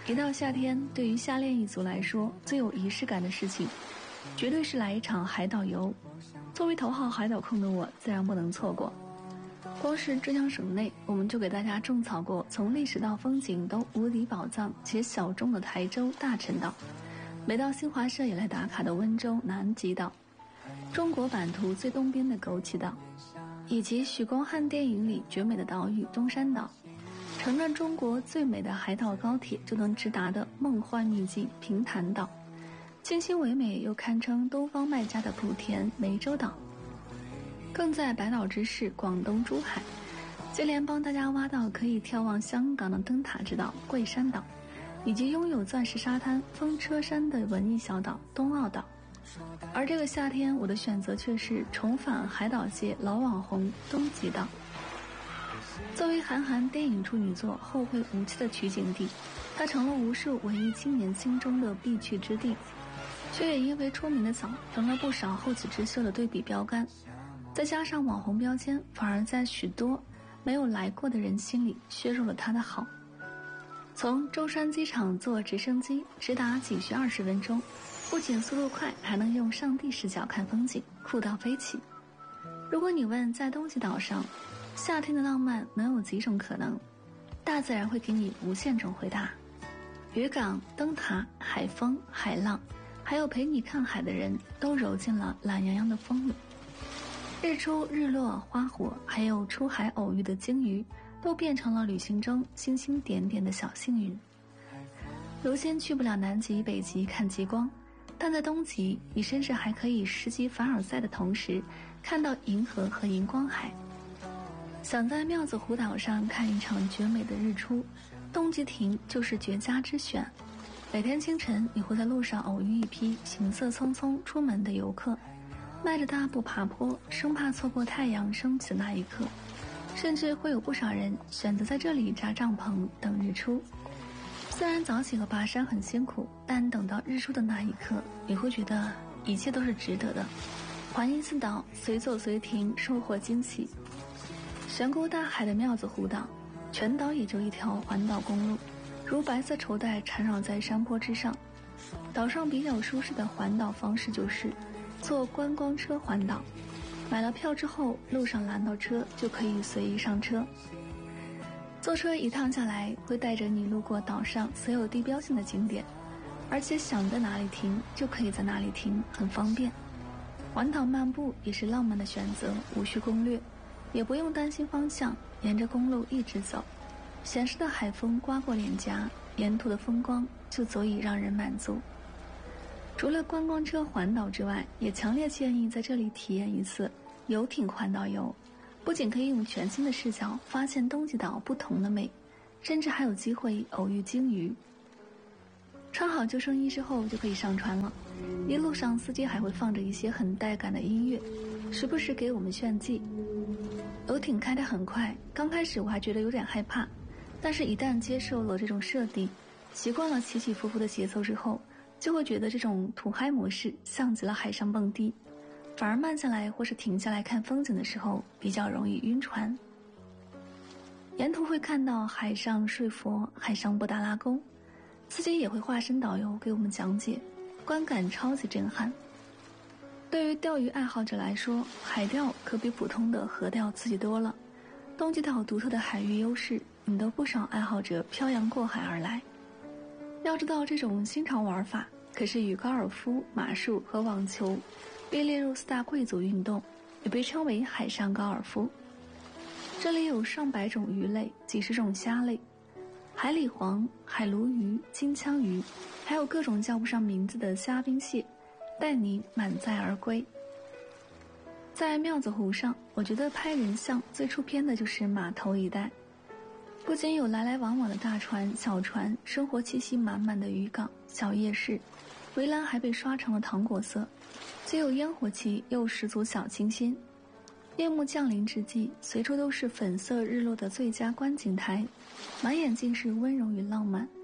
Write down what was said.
一到夏天，对于夏恋一族来说，最有仪式感的事情，绝对是来一场海岛游。作为头号海岛控的我，自然不能错过。光是浙江省内，我们就给大家种草过从历史到风景都无敌宝藏且小众的台州大陈岛，每到新华社也来打卡的温州南极岛，中国版图最东边的枸杞岛，以及许光汉电影里绝美的岛屿东山岛，乘着中国最美的海岛高铁就能直达的梦幻秘境平潭岛，清新唯美又堪称东方麦加的莆田湄洲岛，更在百岛之市广东珠海，接连帮大家挖到可以眺望香港的灯塔之岛桂山岛，以及拥有钻石沙滩风车山的文艺小岛东澳岛。而这个夏天，我的选择却是重返海岛界老网红东极岛。作为韩寒电影处女作《后会无期》的取景地，它成了无数文艺青年心中的必去之地，却也因为出名的早，成了不少后起之秀的对比标杆。再加上网红标签，反而在许多没有来过的人心里削弱了它的好。从舟山机场坐直升机直达仅需20分钟，不仅速度快，还能用上帝视角看风景，酷到飞起。如果你问在东极岛上夏天的浪漫能有几种可能，大自然会给你无限种回答。渔港、灯塔、海风、海浪，还有陪你看海的人，都揉进了懒洋洋的风里。日出、日落、花火，还有出海偶遇的鲸鱼，都变成了旅行中星星点点的小幸运。如今去不了南极、北极看极光，但在东极，你甚至还可以拾级凡尔赛的同时，看到银河和荧光海。想在庙子湖岛上看一场绝美的日出，东极亭就是绝佳之选。每天清晨，你会在路上偶遇一批行色匆匆出门的游客，迈着大步爬坡，生怕错过太阳升起的那一刻，甚至会有不少人选择在这里扎帐篷等日出。虽然早起和爬山很辛苦，但等到日出的那一刻，你会觉得一切都是值得的。环一次岛，随走随停，收获惊喜。悬孤大海的庙子湖岛，全岛也就一条环岛公路，如白色绸带缠绕在山坡之上。岛上比较舒适的环岛方式就是坐观光车环岛，买了票之后，路上拦到车就可以随意上车。坐车一趟下来，会带着你路过岛上所有地标性的景点，而且想在哪里停就可以在哪里停，很方便。环岛漫步也是浪漫的选择，无需攻略，也不用担心方向，沿着公路一直走，咸湿的海风刮过脸颊，沿途的风光就足以让人满足。除了观光车环岛之外，也强烈建议在这里体验一次游艇环岛游，不仅可以用全新的视角发现东极岛不同的美，甚至还有机会偶遇鲸鱼。穿好救生衣之后就可以上船了，一路上司机还会放着一些很带感的音乐，时不时给我们炫技。游艇开得很快，刚开始我还觉得有点害怕，但是一旦接受了这种设定，习惯了起起伏伏的节奏之后，就会觉得这种土嗨模式像极了海上蹦迪，反而慢下来或是停下来看风景的时候比较容易晕船。沿途会看到海上睡佛、海上布达拉宫，司机也会化身导游给我们讲解，观感超级震撼。对于钓鱼爱好者来说，海钓可比普通的河钓刺激多了。东极岛独特的海域优势，引得不少爱好者漂洋过海而来。要知道，这种新潮玩法可是与高尔夫、马术和网球并列入4大贵族运动，也被称为海上高尔夫。这里有上百种鱼类，几十种虾类，海里黄、海鲈鱼、金枪鱼，还有各种叫不上名字的虾兵蟹，带你满载而归。在庙子湖上，我觉得拍人像最出片的就是码头一带，不仅有来来往往的大船、小船，生活气息满满的渔港、小夜市，围栏还被刷成了糖果色，既有烟火气，又十足小清新。夜幕降临之际，随处都是粉色日落的最佳观景台，满眼尽是温柔与浪漫。